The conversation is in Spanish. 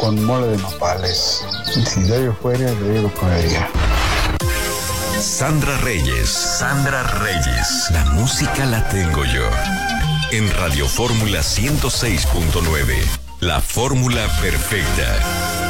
con mole de nopales. Si yo fuera, yo lo comería. Sandra Reyes. La música la tengo yo. En Radio Fórmula 106.9. La fórmula perfecta.